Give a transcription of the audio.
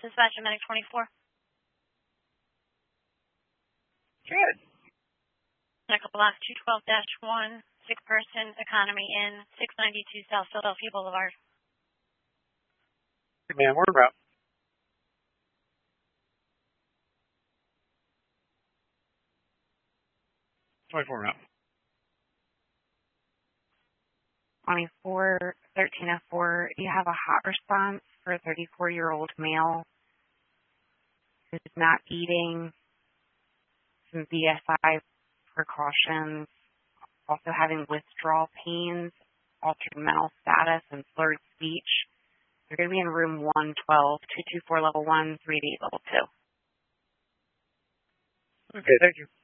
Dispatch Medic 24. Good. Medical Block 212-1, sick person, economy in, 692 South Philadelphia Boulevard. Hey, man, we're about 24 now. 24-1304, you have a hot response for a 34-year-old male who's not eating, some BSI precautions, also having withdrawal pains, altered mental status, and slurred speech. They're going to be in room 112, 224 level 1, 3D level 2. Okay, thank you.